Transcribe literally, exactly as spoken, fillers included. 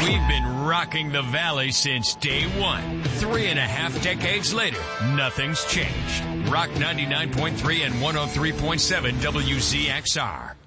We've been rocking the Valley since day one. Three and a half decades later, nothing's changed. Rock ninety-nine point three and one oh three point seven W Z X R.